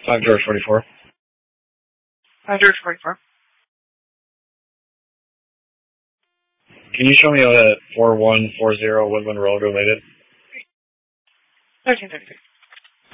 5 George 44. 5 George 44. Can you show me a 4140 Woodland Road related? 1336.